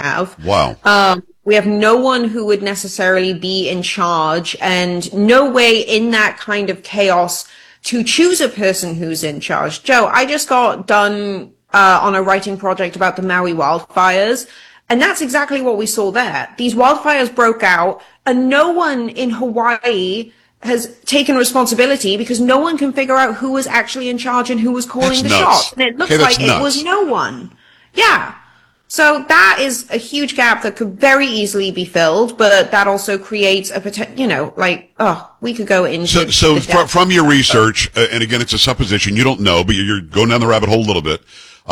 have. Wow. We have no one who would necessarily be in charge, and no way in that kind of chaos to choose a person who's in charge. Joe, I just got done on a writing project about the Maui wildfires, and that's exactly what we saw there. These wildfires broke out, and no one in Hawaii has taken responsibility because no one can figure out who was actually in charge and who was calling the shots. And it looks like it was no one. Yeah. So that is a huge gap that could very easily be filled, but that also creates a potential, we could go into. So from your research, and again, it's a supposition, you don't know, but you're going down the rabbit hole a little bit,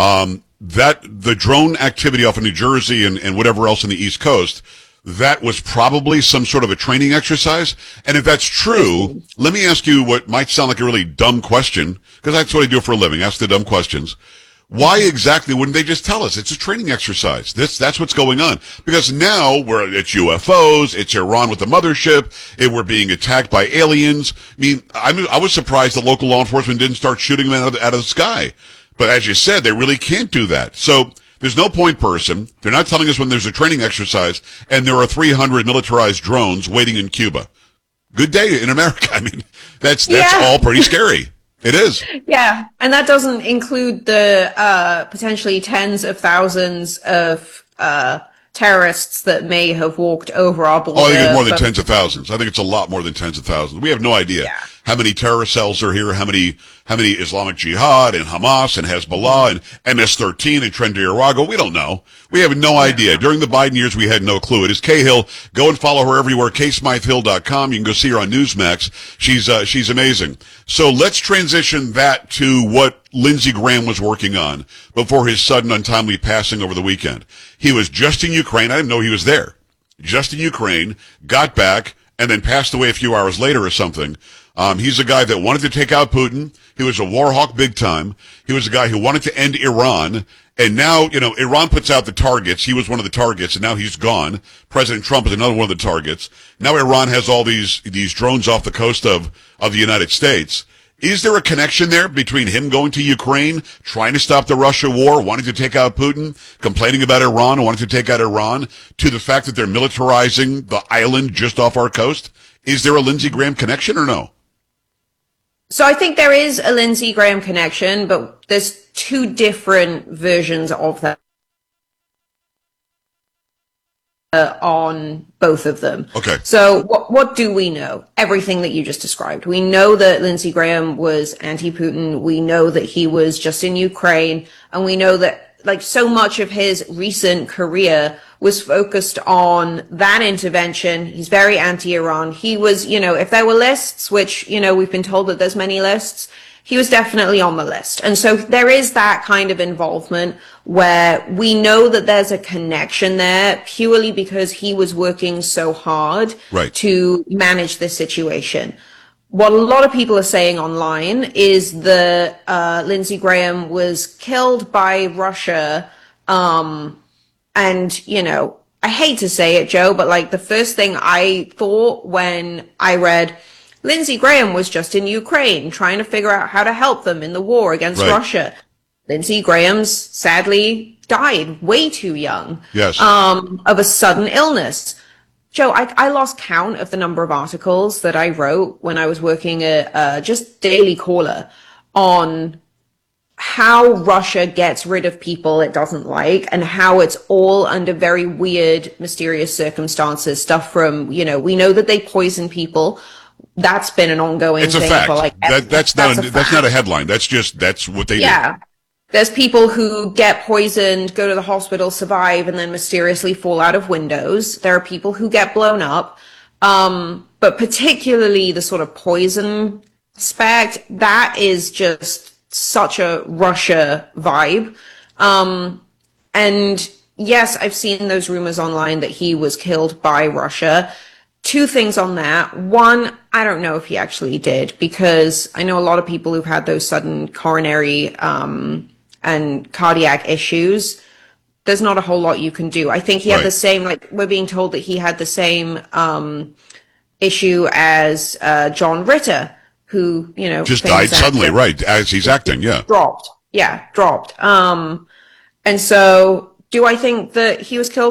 that the drone activity off of New Jersey and whatever else on the East Coast, that was probably some sort of a training exercise. And if that's true, let me ask you what might sound like a really dumb question, because that's what I do for a living, ask the dumb questions. Why exactly wouldn't they just tell us it's a training exercise? That's what's going on. Because now it's UFOs, it's Iran with the mothership, we're being attacked by aliens. I mean, I was surprised the local law enforcement didn't start shooting them out of the sky. But as you said, they really can't do that. So there's no point person. They're not telling us when there's a training exercise, and there are 300 militarized drones waiting in Cuba. Good day in America. I mean, that's all pretty scary. It is. Yeah, and that doesn't include the potentially tens of thousands of terrorists that may have walked over our border. Oh, I think it's more than tens of thousands. I think it's a lot more than tens of thousands. We have no idea how many terrorist cells are here, how many Islamic Jihad and Hamas and Hezbollah and MS-13 and Tren de Aragua. We don't know. We have no idea. During the Biden years, we had no clue. It is Cahill. Go and follow her everywhere, KSmytheHill.com. You can go see her on Newsmax. She's amazing. So let's transition that to what Lindsey Graham was working on before his sudden untimely passing over the weekend. He was just in Ukraine. I didn't know he was there. Just in Ukraine, got back, and then passed away a few hours later or something. He's a guy that wanted to take out Putin. He was a war hawk big time. He was a guy who wanted to end Iran. And now, Iran puts out the targets. He was one of the targets, and now he's gone. President Trump is another one of the targets. Now Iran has all these drones off the coast of the United States. Is there a connection there between him going to Ukraine, trying to stop the Russia war, wanting to take out Putin, complaining about Iran, wanting to take out Iran, to the fact that they're militarizing the island just off our coast? Is there a Lindsey Graham connection or no? So I think there is a Lindsey Graham connection, but there's two different versions of that on both of them. Okay. So what do we know? Everything that you just described. We know that Lindsey Graham was anti-Putin. We know that he was just in Ukraine. And we know that so much of his recent career was focused on that intervention. He's very anti-Iran. He was, if there were lists, which, we've been told that there's many lists, he was definitely on the list. And so there is that kind of involvement where we know that there's a connection there purely because he was working so hard to manage this situation. What a lot of people are saying online is that Lindsey Graham was killed by Russia. And, I hate to say it, Joe, but the first thing I thought when I read Lindsey Graham was just in Ukraine trying to figure out how to help them in the war against Russia. Lindsey Graham's sadly died way too young. Yes. Of a sudden illness. Joe, I lost count of the number of articles that I wrote when I was working at just Daily Caller on how Russia gets rid of people it doesn't like and how it's all under very weird, mysterious circumstances. Stuff from, we know that they poison people. That's been an ongoing thing. It's a fact. For that's not a headline. That's what they do. Yeah. There's people who get poisoned, go to the hospital, survive, and then mysteriously fall out of windows. There are people who get blown up. But particularly the sort of poison aspect, that is just such a Russia vibe. And yes, I've seen those rumors online that he was killed by Russia. Two things on that. One, I don't know if he actually did, because I know a lot of people who've had those sudden coronary and cardiac issues. There's not a whole lot you can do. I think he had the same, we're being told that he had the same issue as John Ritter, who, just died suddenly, as he's acting, dropped. And so do I think that he was killed